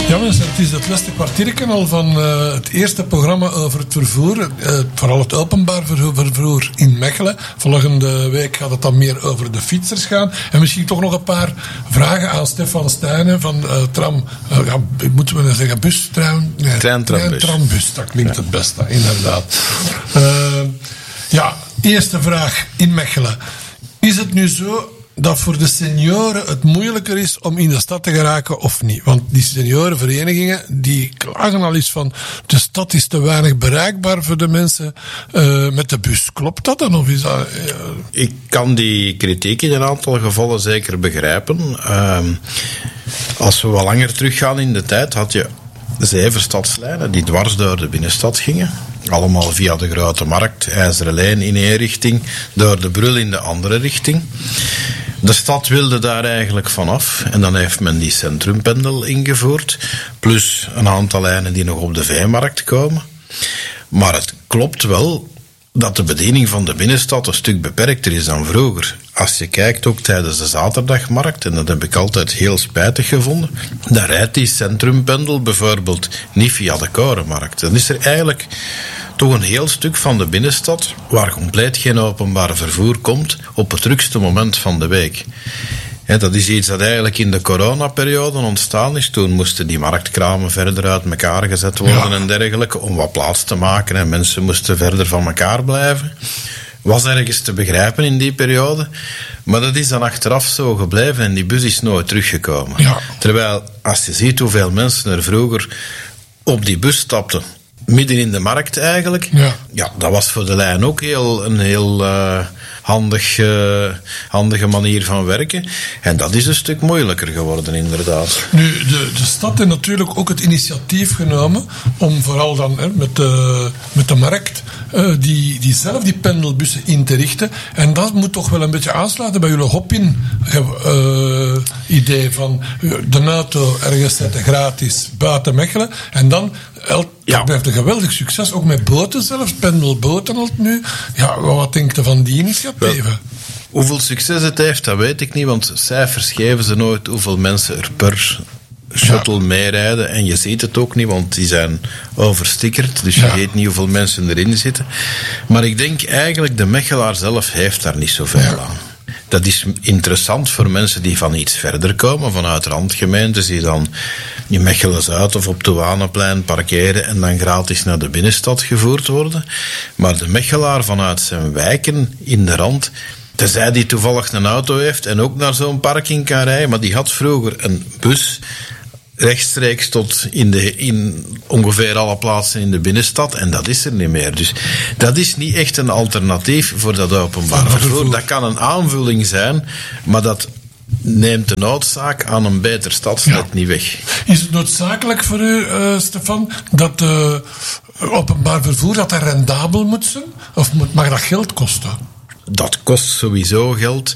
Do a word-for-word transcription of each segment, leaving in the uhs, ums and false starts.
Ja mensen, het is het laatste kwartiertje al van uh, het eerste programma over het vervoer. Uh, vooral het openbaar vervoer, vervoer in Mechelen. Volgende week gaat het dan meer over de fietsers gaan. En misschien toch nog een paar vragen aan Stefan Stijnen van uh, tram... Uh, ja, moeten we zeggen bus, tram? Nee, Trein, trambus. Nee, trambus, dat klinkt ja. het beste, inderdaad. Uh, ja, eerste vraag in Mechelen. Is het nu zo dat voor de senioren het moeilijker is om in de stad te geraken of niet? Want die seniorenverenigingen die klagen al eens van de stad is te weinig bereikbaar voor de mensen uh, met de bus. Klopt dat dan? Of is dat, uh... Ik kan die kritiek in een aantal gevallen zeker begrijpen. Uh, als we wat langer teruggaan in de tijd, had je zeven stadslijnen die dwars door de binnenstad gingen. Allemaal via de Grote Markt, IJzeren Lijn in één richting, door de Brul in de andere richting. De stad wilde daar eigenlijk vanaf en dan heeft men die centrumpendel ingevoerd, plus een aantal lijnen die nog op de Veemarkt komen. Maar het klopt wel dat de bediening van de binnenstad een stuk beperkter is dan vroeger. Als je kijkt ook tijdens de zaterdagmarkt, en dat heb ik altijd heel spijtig gevonden, dan rijdt die centrumpendel bijvoorbeeld niet via de Korenmarkt. Dan is er eigenlijk toch een heel stuk van de binnenstad waar compleet geen openbaar vervoer komt op het drukste moment van de week. He, dat is iets dat eigenlijk in de coronaperiode ontstaan is. Toen moesten die marktkramen verder uit elkaar gezet worden ja. en dergelijke, om wat plaats te maken. En mensen moesten verder van elkaar blijven. Was ergens te begrijpen in die periode. Maar dat is dan achteraf zo gebleven en die bus is nooit teruggekomen. Ja. Terwijl, als je ziet hoeveel mensen er vroeger op die bus stapten, midden in de markt eigenlijk, ja, ja dat was voor de lijn ook heel, een heel uh, handig, uh, handige manier van werken. En dat is een stuk moeilijker geworden, inderdaad. Nu, de, de stad heeft natuurlijk ook het initiatief genomen om vooral dan hè, met, de, met de markt uh, die, die zelf die pendelbussen in te richten. En dat moet toch wel een beetje aansluiten bij jullie hop-in-idee uh, van de auto ergens zetten gratis buiten Mechelen. En dan El, ja. Dat blijft een geweldig succes, ook met boten zelfs, pendelboten al nu. Ja, wat denkt u van die initiatieven? Wel, hoeveel succes het heeft, dat weet ik niet, want cijfers geven ze nooit hoeveel mensen er per shuttle ja. meerijden. En je ziet het ook niet, want die zijn overstickerd, dus je ja. weet niet hoeveel mensen erin zitten. Maar ik denk eigenlijk, de Mechelaar zelf heeft daar niet zoveel ja. aan. Dat is interessant voor mensen die van iets verder komen, vanuit randgemeentes, die dan in Mechelen-Zuid of op Douaneplein parkeren en dan gratis naar de binnenstad gevoerd worden. Maar de Mechelaar vanuit zijn wijken in de rand, tenzij die toevallig een auto heeft en ook naar zo'n parking kan rijden, maar die had vroeger een bus rechtstreeks tot in, de, in ongeveer alle plaatsen in de binnenstad. En dat is er niet meer. Dus dat is niet echt een alternatief voor dat openbaar vervoer. Dat kan een aanvulling zijn, maar dat neemt de noodzaak aan een beter stadsnet ja. niet weg. Is het noodzakelijk voor u, uh, Stefan, dat uh, openbaar vervoer dat dat rendabel moet zijn? Of moet, mag dat geld kosten? Dat kost sowieso geld.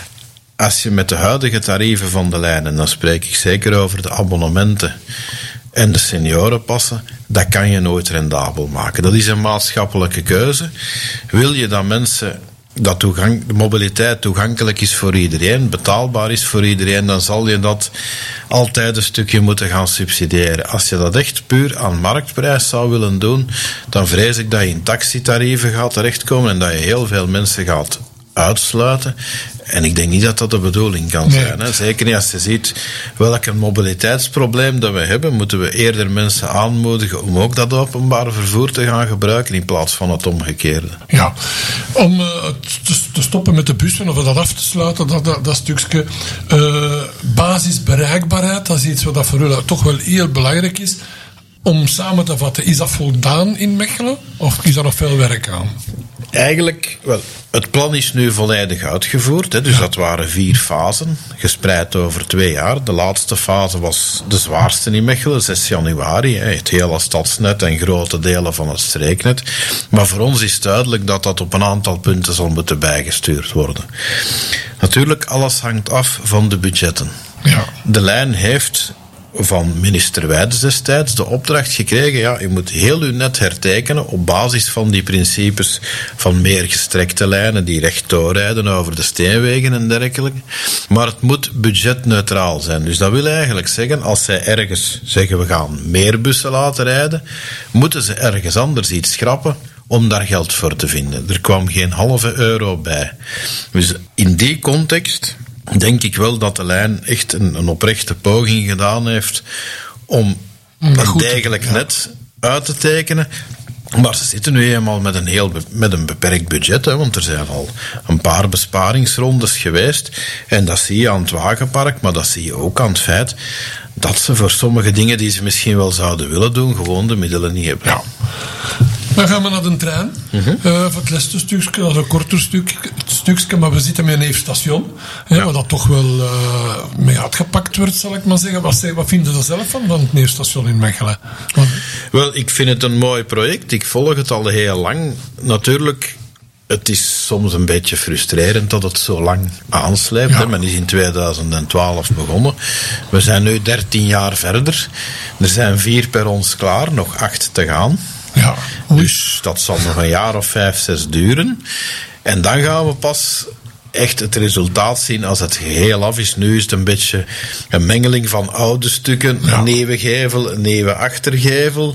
Als je met de huidige tarieven van de lijnen, dan spreek ik zeker over de abonnementen en de seniorenpassen, dat kan je nooit rendabel maken. Dat is een maatschappelijke keuze. Wil je dat mensen, dat toegang, de mobiliteit toegankelijk is voor iedereen, betaalbaar is voor iedereen, dan zal je dat altijd een stukje moeten gaan subsidiëren. Als je dat echt puur aan marktprijs zou willen doen, dan vrees ik dat je in taxitarieven gaat terechtkomen en dat je heel veel mensen gaat uitsluiten. En ik denk niet dat dat de bedoeling kan zijn. Nee. Hè. Zeker niet als je ziet welk een mobiliteitsprobleem dat we hebben, moeten we eerder mensen aanmoedigen om ook dat openbare vervoer te gaan gebruiken in plaats van het omgekeerde. Ja, om uh, te, te stoppen met de bussen of dat af te sluiten, dat, dat, dat stukje uh, basisbereikbaarheid, dat is iets wat voor u toch wel heel belangrijk is. Om samen te vatten, is dat voldaan in Mechelen of is er nog veel werk aan? Eigenlijk, wel, het plan is nu volledig uitgevoerd. Hè, dus ja. dat waren vier fasen, gespreid over twee jaar. De laatste fase was de zwaarste in Mechelen, zes januari. Hè, het hele stadsnet en grote delen van het streeknet. Maar voor ons is duidelijk dat dat op een aantal punten zal moeten bijgestuurd worden. Natuurlijk, alles hangt af van de budgetten. Ja. De lijn heeft van minister Weijers destijds de opdracht gekregen, ja, je moet heel uw net hertekenen op basis van die principes van meer gestrekte lijnen die recht doorrijden over de steenwegen en dergelijke. Maar het moet budgetneutraal zijn. Dus dat wil eigenlijk zeggen, als zij ergens zeggen we gaan meer bussen laten rijden, moeten ze ergens anders iets schrappen om daar geld voor te vinden. Er kwam geen halve euro bij. Dus in die context denk ik wel dat de lijn echt een, een oprechte poging gedaan heeft om een degelijk ja. net uit te tekenen. Maar ze zitten nu eenmaal met een, heel be- met een beperkt budget, hè, want er zijn al een paar besparingsrondes geweest. En dat zie je aan het Wagenpark, maar dat zie je ook aan het feit dat ze voor sommige dingen die ze misschien wel zouden willen doen, gewoon de middelen niet hebben. Ja. Dan gaan we naar de trein. Mm-hmm. Uh, voor het laatste stukje, dat is een korter stuk, stukje, maar we zitten met een Neefstation. Hè, ja. Waar dat toch wel uh, mee uitgepakt wordt, zal ik maar zeggen. Wat, wat vinden ze zelf van, van het Neefstation in Mechelen? Want... Wel, ik vind het een mooi project. Ik volg het al heel lang. Natuurlijk, het is soms een beetje frustrerend dat het zo lang aanslijpt. Ja. Hè. Men is in tweeduizend twaalf begonnen. We zijn nu dertien jaar verder. Er zijn vier perrons klaar, nog acht te gaan. Ja. Dus dat zal nog een jaar of vijf, zes duren. En dan gaan we pas echt het resultaat zien als het geheel af is. Nu is het een beetje een mengeling van oude stukken, ja. Een nieuwe gevel, een nieuwe achtergevel.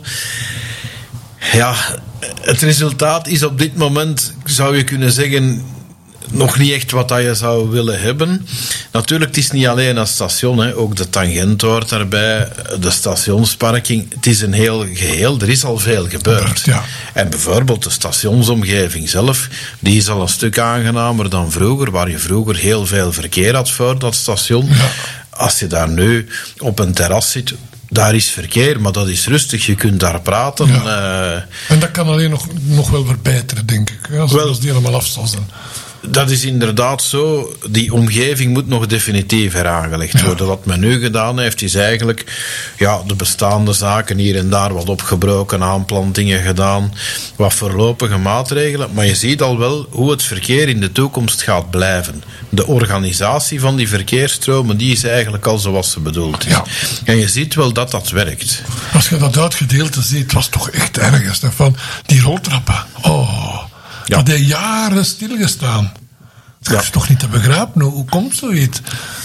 Ja, het resultaat is op dit moment, zou je kunnen zeggen, nog niet echt wat dat je zou willen hebben. Natuurlijk, het is niet alleen een station, hè. Ook de tangent hoort daarbij, de stationsparking. Het is een heel geheel, er is al veel gebeurd. Ja. En bijvoorbeeld de stationsomgeving zelf, die is al een stuk aangenamer dan vroeger, waar je vroeger heel veel verkeer had voor dat station. Ja. Als je daar nu op een terras zit, daar is verkeer, maar dat is rustig, je kunt daar praten. Ja. Uh, en dat kan alleen nog, nog wel verbeteren, denk ik. Als, wel, als die helemaal af zal zijn. Dat is inderdaad zo. Die omgeving moet nog definitief heraangelegd ja. worden. Wat men nu gedaan heeft, is eigenlijk ja, de bestaande zaken hier en daar wat opgebroken, aanplantingen gedaan, wat voorlopige maatregelen. Maar je ziet al wel hoe het verkeer in de toekomst gaat blijven. De organisatie van die verkeersstromen, die is eigenlijk al zoals ze bedoeld is. Ja. En je ziet wel dat dat werkt. Als je dat uitgedeelte ziet, was toch echt ergens. Van die roltrappen. Oh... Ja. Dat heeft jaren stilgestaan. Dat is ja. toch niet te begrijpen? Hoe komt zoiets?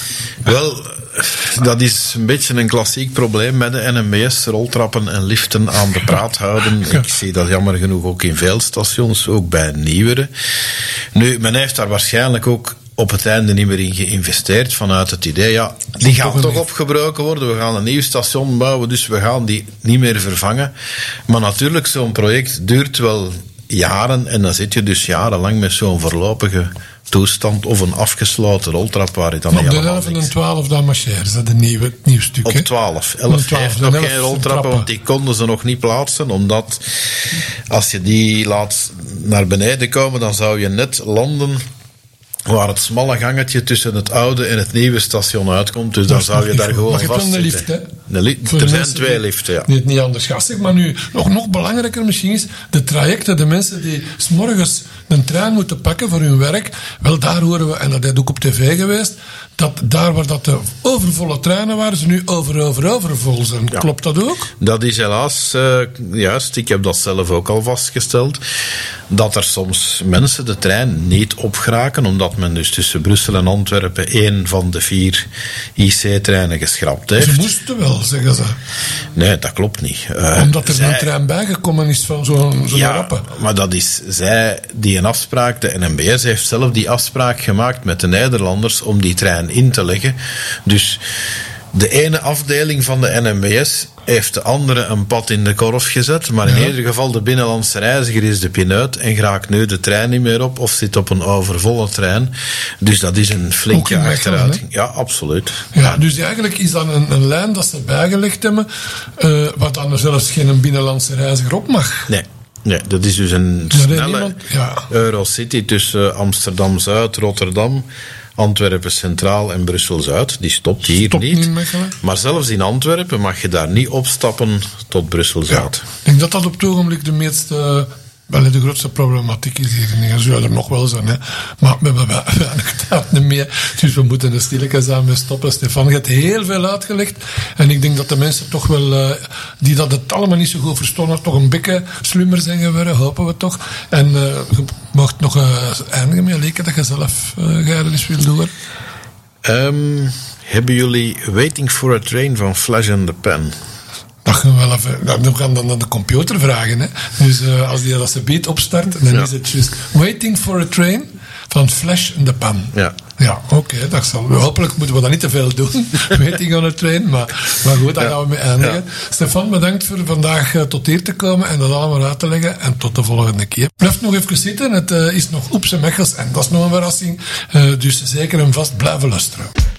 Wel, dat is een beetje een klassiek probleem met de N M B S. Roltrappen en liften aan de praat houden. Ja. Ik zie dat jammer genoeg ook in veel stations, ook bij nieuwere. Nu, men heeft daar waarschijnlijk ook op het einde niet meer in geïnvesteerd vanuit het idee, ja, die gaan toch opgebroken worden, we gaan een nieuw station bouwen, dus we gaan die niet meer vervangen. Maar natuurlijk, zo'n project duurt wel jaren en dan zit je dus jarenlang met zo'n voorlopige toestand of een afgesloten roltrap waar je dan op helemaal de elf en twaalf dan marcheer, is dat een nieuw, het nieuw stuk? Op twaalf. elf heeft nog geen roltrappen, want die konden ze nog niet plaatsen, omdat als je die laat naar beneden komen, dan zou je net landen waar het smalle gangetje tussen het oude en het nieuwe station uitkomt. Dus dan zou je daar gewoon vast zitten. Maar je hebt wel een lift, hè? Li- er zijn twee liften, ja. Die het niet anders gaat. Zeg maar nu, nog, nog belangrijker misschien is, de trajecten, de mensen die 's morgens een trein moeten pakken voor hun werk, wel daar horen we, en dat is ook op tv geweest, dat daar waar dat de overvolle treinen waren, ze nu over, over, overvol zijn. Ja. Klopt dat ook? Dat is helaas uh, juist. Ik heb dat zelf ook al vastgesteld. Dat er soms mensen de trein niet opgeraken, omdat men dus tussen Brussel en Antwerpen één van de vier I C-treinen geschrapt heeft. Ze moesten wel, zeggen ze. Nee, dat klopt niet. Uh, omdat er zij... een trein bijgekomen is van zo'n zo'n ja, rappe. Maar dat is zij die een afspraak, de N M B S heeft zelf die afspraak gemaakt met de Nederlanders om die trein in te leggen. Dus de ene afdeling van de N M B S heeft de andere een pad in de korf gezet, maar in ja. ieder geval de binnenlandse reiziger is de pineut en raakt nu de trein niet meer op of zit op een overvolle trein. Dus dat is een flinke achteruit. Ja, absoluut. Ja, ja. Dus eigenlijk is dat een, een lijn dat ze bijgelegd hebben, uh, wat dan er zelfs geen binnenlandse reiziger op mag. Nee. Nee, dat is dus een snelle niemand, ja. Eurocity tussen Amsterdam-Zuid, Rotterdam, Antwerpen Centraal en Brussel-Zuid. Die stopt hier stopt niet. niet maar zelfs in Antwerpen mag je daar niet opstappen tot Brussel-Zuid. Ja, ik denk dat dat op het ogenblik de meeste Wel, de grootste problematiek is hier niet. Er zullen er nog wel zijn, hè. Maar we hebben weinig tijd niet meer. Dus we moeten er stilletjes aan mee stoppen. Stefan, je hebt heel veel uitgelegd. En ik denk dat de mensen toch wel, uh, die dat het allemaal niet zo goed verstaan, toch een beetje slimmer zijn geworden. Hopen we toch. En uh, je mag nog uh, eindigen met een leken dat je zelf uh, eens wil doen. Um, hebben jullie Waiting for a Train van Flash and the Pan? Dat gaan we wel even... Nou, we gaan dan aan de computer vragen. Hè. Dus uh, als die dat ze beet opstart, dan ja. is het juist Waiting for a Train van Flash in the Pan. Ja. Ja, oké. Okay, dat zal... Hopelijk moeten we dat niet te veel doen. Waiting on a Train. Maar, maar goed, daar ja. gaan we mee eindigen. Ja. Stefan, bedankt voor vandaag uh, tot hier te komen en dat allemaal uit te leggen. En tot de volgende keer. Blijf nog even zitten. Het uh, is nog Oepse Mechels en dat is nog een verrassing. Uh, dus zeker en vast blijven luisteren.